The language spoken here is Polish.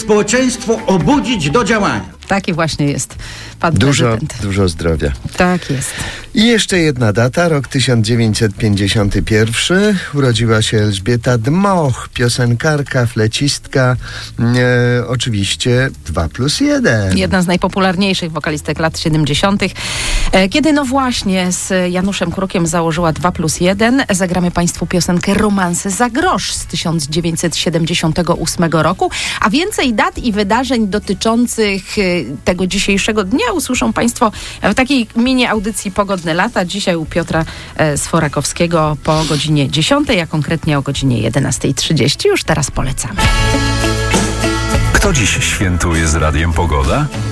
społeczeństwo obudzić do działania. Taki właśnie jest pan prezydent. Dużo zdrowia. Tak jest. I jeszcze jedna data, rok 1951. Urodziła się Elżbieta Dmoch, piosenkarka, flecistka. Oczywiście 2+1. Jedna z najpopularniejszych wokalistek lat 70. Kiedy no właśnie z Januszem Krukiem założyła 2+1, zagramy państwu piosenkę Romanse za grosz z 1978 roku, a więcej dat i wydarzeń dotyczących tego dzisiejszego dnia usłyszą państwo w takiej mini audycji Pogodne lata. Dzisiaj u Piotra Sforakowskiego po godzinie 10, a konkretnie o godzinie 11:30. Już teraz polecamy. Kto dziś świętuje z Radiem Pogoda?